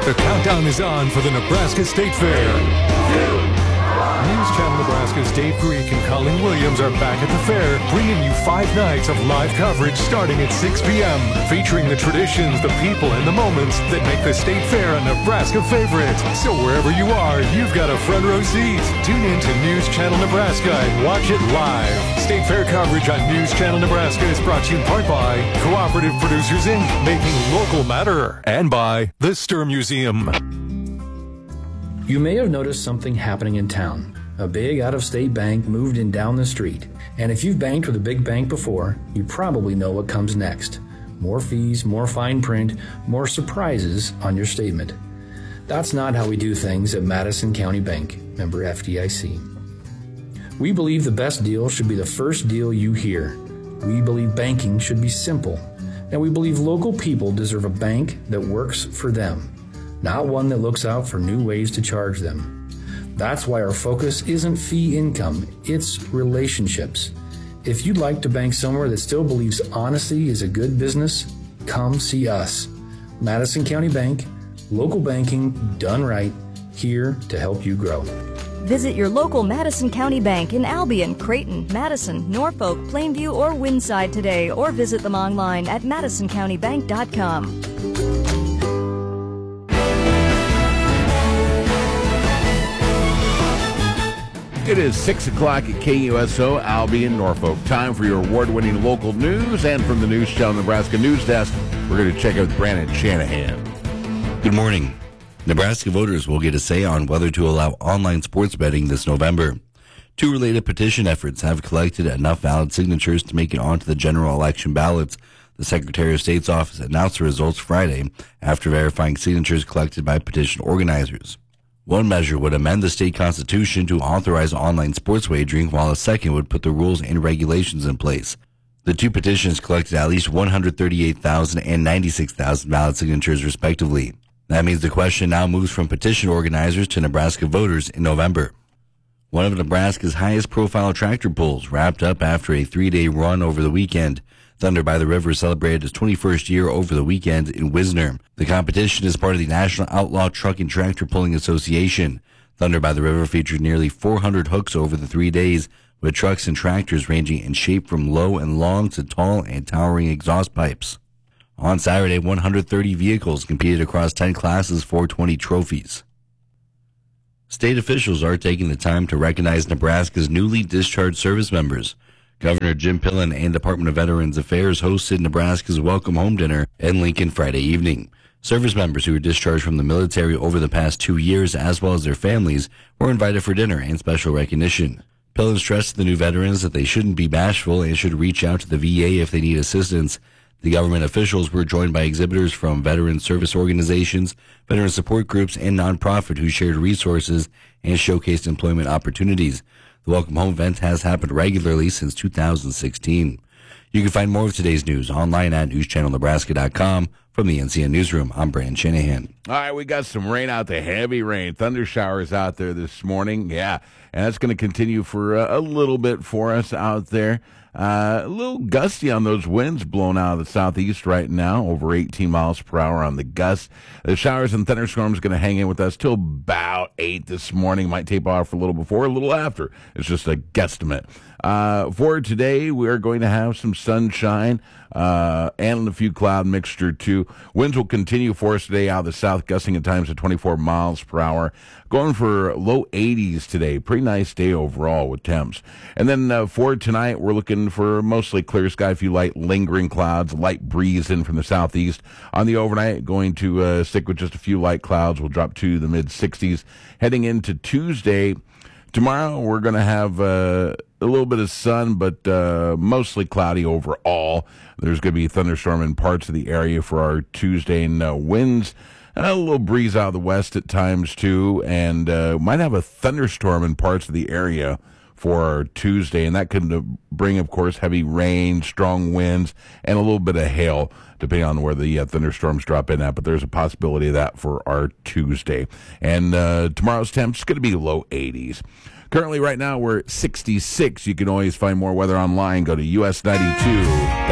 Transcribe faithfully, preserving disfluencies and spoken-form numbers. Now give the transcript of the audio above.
The countdown is on for the Nebraska State Fair. News Channel Nebraska's Dave Greek and Colleen Williams are back at the fair, bringing you five nights of live coverage starting at six p.m., featuring the traditions, the people, and the moments that make the State Fair a Nebraska favorite. So wherever you are, you've got a front row seat. Tune in to News Channel Nebraska and watch it live. State Fair coverage on News Channel Nebraska is brought to you in part by Cooperative Producers Incorporated, making local matter, and by the Stir Museum. You may have noticed something happening in town. A big out-of-state bank moved in down the street. And if you've banked with a big bank before, you probably know what comes next. More fees, more fine print, more surprises on your statement. That's not how we do things at Madison County Bank, member F D I C. We believe the best deal should be the first deal you hear. We believe banking should be simple. And we believe local people deserve a bank that works for them, not one that looks out for new ways to charge them. That's why our focus isn't fee income, it's relationships. If you'd like to bank somewhere that still believes honesty is a good business, come see us. Madison County Bank, local banking done right, here to help you grow. Visit your local Madison County Bank in Albion, Creighton, Madison, Norfolk, Plainview, or Windside today, or visit them online at madison county bank dot com. It is six o'clock at K U S O, Albion, Norfolk. Time for your award-winning local news. And from the News Channel Nebraska News Desk, we're going to check out Brandon Shanahan. Good morning. Nebraska voters will get a say on whether to allow online sports betting this November. Two related petition efforts have collected enough valid signatures to make it onto the general election ballots. The Secretary of State's office announced the results Friday after verifying signatures collected by petition organizers. One measure would amend the state constitution to authorize online sports wagering, while a second would put the rules and regulations in place. The two petitions collected at least one hundred thirty-eight thousand and ninety-six thousand valid signatures, respectively. That means the question now moves from petition organizers to Nebraska voters in November. One of Nebraska's highest-profile tractor pulls wrapped up after a three-day run over the weekend. Thunder by the River celebrated its twenty-first year over the weekend in Wisner. The competition is part of the National Outlaw Truck and Tractor Pulling Association. Thunder by the River featured nearly four hundred hooks over the three days, with trucks and tractors ranging in shape from low and long to tall and towering exhaust pipes. On Saturday, one hundred thirty vehicles competed across ten classes for twenty trophies. State officials are taking the time to recognize Nebraska's newly discharged service members. Governor Jim Pillen and Department of Veterans Affairs hosted Nebraska's Welcome Home Dinner in Lincoln Friday evening. Service members who were discharged from the military over the past two years, as well as their families, were invited for dinner and special recognition. Pillen stressed to the new veterans that they shouldn't be bashful and should reach out to the V A if they need assistance. The government officials were joined by exhibitors from veteran service organizations, veteran support groups, and nonprofit who shared resources and showcased employment opportunities. The Welcome Home event has happened regularly since two thousand sixteen. You can find more of today's news online at news channel nebraska dot com. From the N C N Newsroom, I'm Brandon Shanahan. All right, we got some rain out there, heavy rain, thunder showers out there this morning. Yeah, and that's going to continue for uh, a little bit for us out there. Uh, a little gusty on those winds blowing out of the southeast right now, over eighteen miles per hour on the gust. The showers and thunderstorms going to hang in with us till about eight this morning. Might tape off a little before, a little after. It's just a guesstimate. Uh, for today, we are going to have some sunshine uh, and a few cloud mixture too. Winds will continue for us today out of the south, gusting at times at twenty-four miles per hour. Going for low eighties today. Pretty nice day overall with temps. And then uh, for tonight, we're looking for mostly clear sky, a few light lingering clouds, light breeze in from the southeast. On the overnight, going to uh, stick with just a few light clouds. We'll drop to the mid sixties. Heading into Tuesday, tomorrow we're going to have uh, a little bit of sun, but uh, mostly cloudy overall. There's going to be a thunderstorm in parts of the area for our Tuesday, and uh, winds. A little breeze out of the west at times, too, and uh, might have a thunderstorm in parts of the area for Tuesday, and that could bring, of course, heavy rain, strong winds, and a little bit of hail, depending on where the uh, thunderstorms drop in at, but there's a possibility of that for our Tuesday. And uh, tomorrow's temps is going to be low eighties. Currently, right now, we're at sixty-six. You can always find more weather online. Go to U S ninety-two.